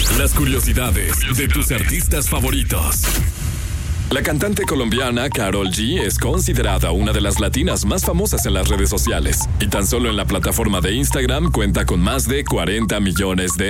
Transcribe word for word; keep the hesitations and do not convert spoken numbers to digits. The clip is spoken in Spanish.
Las curiosidades de tus artistas favoritos. La cantante colombiana Karol G es considerada una de las latinas más famosas en las redes sociales y tan solo en la plataforma de Instagram cuenta con más de cuarenta millones de